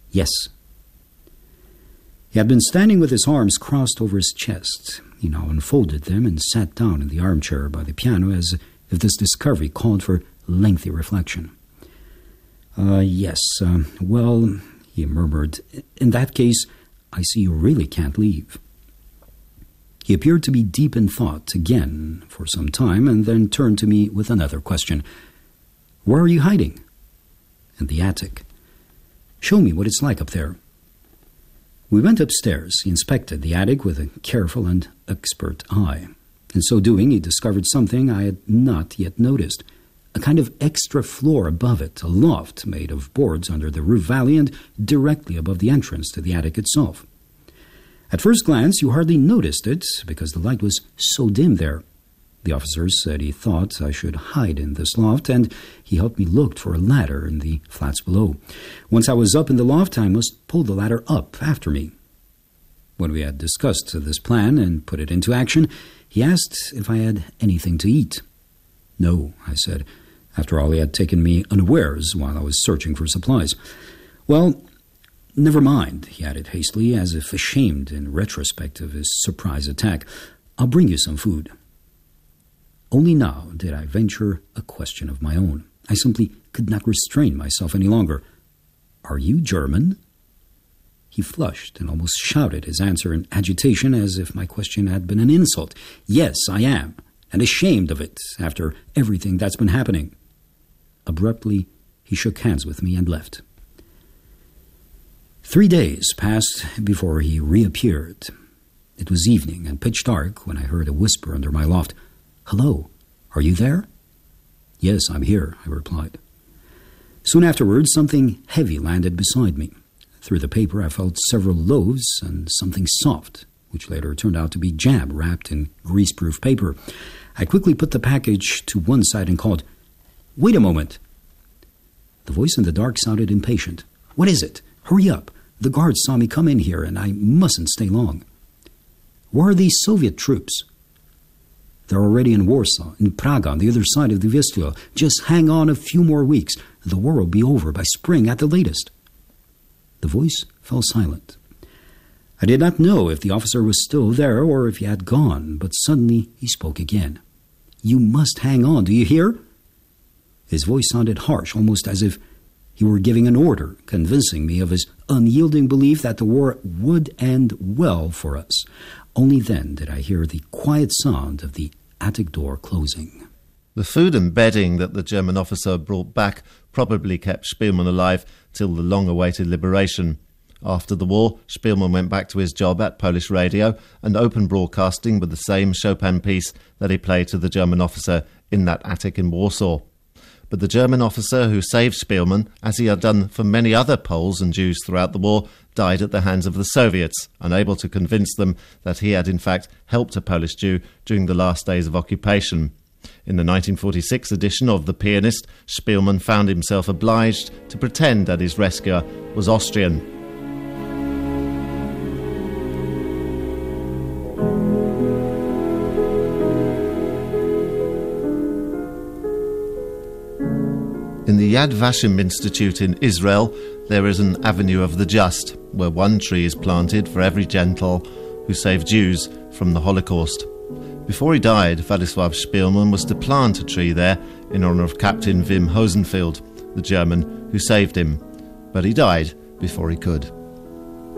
Yes. He had been standing with his arms crossed over his chest. He now unfolded them and sat down in the armchair by the piano as if this discovery called for lengthy reflection. Yes, well, he murmured, in that case, I see you really can't leave. He appeared to be deep in thought again for some time and then turned to me with another question. Where are you hiding? In the attic. Show me what it's like up there. We went upstairs. He inspected the attic with a careful and expert eye. In so doing, he discovered something I had not yet noticed. A kind of extra floor above it, a loft made of boards under the roof valley and directly above the entrance to the attic itself. At first glance, you hardly noticed it because the light was so dim there. The officer said he thought I should hide in this loft, and he helped me look for a ladder in the flats below. Once I was up in the loft, I must pull the ladder up after me. When we had discussed this plan and put it into action, he asked if I had anything to eat. No, I said. After all, he had taken me unawares while I was searching for supplies. Well, never mind, he added hastily, as if ashamed in retrospect of his surprise attack. I'll bring you some food. Only now did I venture a question of my own. I simply could not restrain myself any longer. Are you German? He flushed and almost shouted his answer in agitation as if my question had been an insult. Yes, I am, and ashamed of it after everything that's been happening. Abruptly, he shook hands with me and left. 3 days passed before he reappeared. It was evening and pitch dark when I heard a whisper under my loft. Hello, are you there? Yes, I'm here, I replied. Soon afterwards, something heavy landed beside me. Through the paper, I felt several loaves and something soft, which later turned out to be jam wrapped in greaseproof paper. I quickly put the package to one side and called, Wait a moment. The voice in the dark sounded impatient. What is it? Hurry up. The guards saw me come in here and I mustn't stay long. Where are these Soviet troops? They're already in Warsaw, in Prague, on the other side of the Vistula. Just hang on a few more weeks. The war will be over by spring at the latest. The voice fell silent. I did not know if the officer was still there or if he had gone, but suddenly he spoke again. You must hang on, do you hear? His voice sounded harsh, almost as if he were giving an order, convincing me of his unyielding belief that the war would end well for us. Only then did I hear the quiet sound of the attic door closing. The food and bedding that the German officer brought back probably kept Spielmann alive till the long-awaited liberation. After the war, Spielmann went back to his job at Polish radio and opened broadcasting with the same Chopin piece that he played to the German officer in that attic in Warsaw. But the German officer who saved Spielmann, as he had done for many other Poles and Jews throughout the war, died at the hands of the Soviets, unable to convince them that he had in fact helped a Polish Jew during the last days of occupation. In the 1946 edition of The Pianist, Spielmann found himself obliged to pretend that his rescuer was Austrian. In the Yad Vashem Institute in Israel, there is an Avenue of the Just, where one tree is planted for every Gentile who saved Jews from the Holocaust. Before he died, Władysław Spielmann was to plant a tree there in honour of Captain Wim Hosenfeld, the German who saved him. But he died before he could.